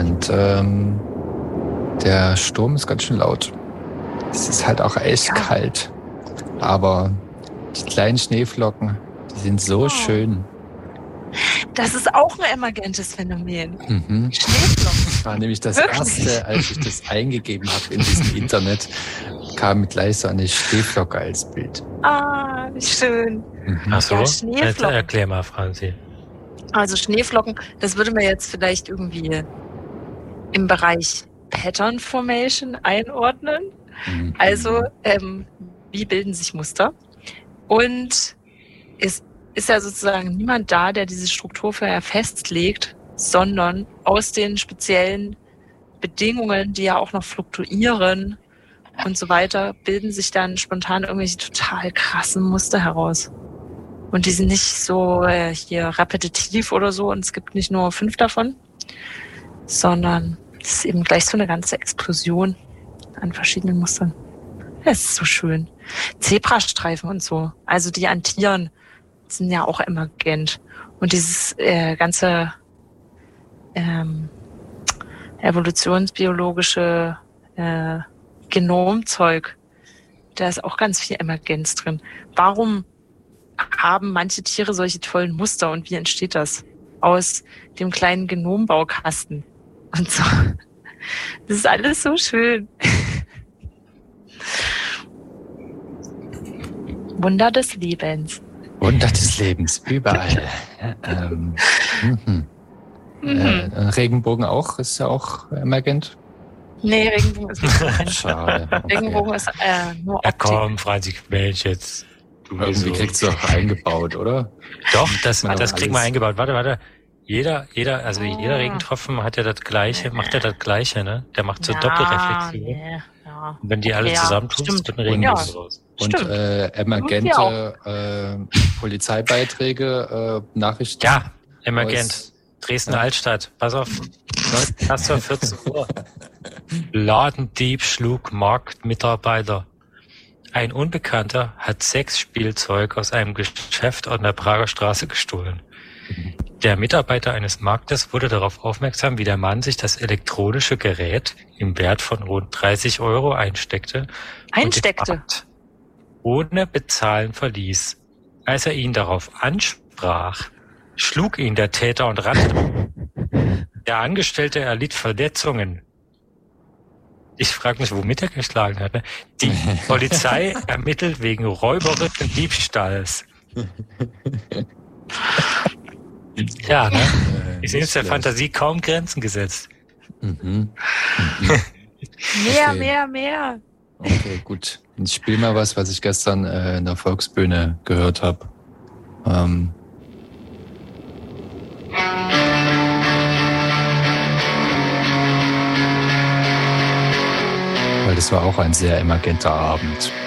Und der Sturm ist ganz schön laut. Es ist halt auch echt kalt. Aber die kleinen Schneeflocken, die sind so schön. Das ist auch ein emergentes Phänomen. Schneeflocken. Das war nämlich das Erste, als ich das eingegeben habe in diesem Internet, kam gleich so eine Schneeflocke als Bild. Ah, wie schön. Ach so, ja, Schneeflocken. Erklär mal, Franzi. Also Schneeflocken, das würde man jetzt vielleicht irgendwie im Bereich Pattern Formation einordnen. Also, wie bilden sich Muster? Und es ist ja sozusagen niemand da, der diese Struktur vorher festlegt, sondern aus den speziellen Bedingungen, die ja auch noch fluktuieren und so weiter, bilden sich dann spontan irgendwelche total krassen Muster heraus. Und die sind nicht so hier repetitiv oder so und es gibt nicht nur 5 davon, sondern es ist eben gleich so eine ganze Explosion an verschiedenen Mustern. Es ist so schön. Zebrastreifen und so, also die an Tieren sind ja auch emergent. Und dieses ganze evolutionsbiologische Genomzeug, da ist auch ganz viel Emergenz drin. Warum haben manche Tiere solche tollen Muster und wie entsteht das? Aus dem kleinen Genombaukasten und so. Das ist alles so schön. Wunder des Lebens. Wunder des Lebens, überall. Regenbogen auch? Ist ja auch emergent? Nee, Regenbogen ist nicht emergent. Schade. Okay. Regenbogen ist nur Optik. Ja komm, Franzi, Mensch, jetzt. Irgendwie kriegst du auch eingebaut, oder? Doch, das kriegen wir eingebaut. Warte. Jeder Regentropfen hat ja das Gleiche, macht ja das Gleiche, ne? Der macht so Doppelreflexion. Nee, ja. Und wenn die alle zusammentun, wird ein Regenbogen raus. Und emergente Polizeibeiträge, Nachrichten. Ja, emergent. Dresdner Altstadt. Pass auf. Erst um 14 Uhr. Ladendieb schlug Marktmitarbeiter. Ein Unbekannter hat Sexspielzeug aus einem Geschäft an der Prager Straße gestohlen. Der Mitarbeiter eines Marktes wurde darauf aufmerksam, wie der Mann sich das elektronische Gerät im Wert von rund 30 € einsteckte. Und den Markt ohne Bezahlen verließ. Als er ihn darauf ansprach, schlug ihn der Täter und rannte. Der Angestellte erlitt Verletzungen. Ich frage mich, womit er geschlagen hat. Ne? Die Polizei ermittelt wegen räuberischen Diebstahls. Ja, ne? Ich sehe, ist der Fantasie kaum Grenzen gesetzt. Mehr. Okay, gut. Ich spiele mal was ich gestern in der Volksbühne gehört habe. Weil das war auch ein sehr emergenter Abend.